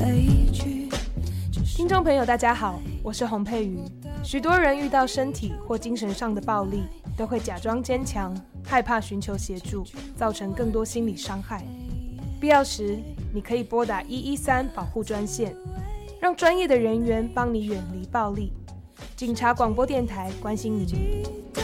听众朋友大家好，我是洪佩瑜。许多人遇到身体或精神上的暴力，都会假装坚强，害怕寻求协助，造成更多心理伤害。必要时，你可以拨打113保护专线，让专业的人员帮你远离暴力。警察广播电台关心你。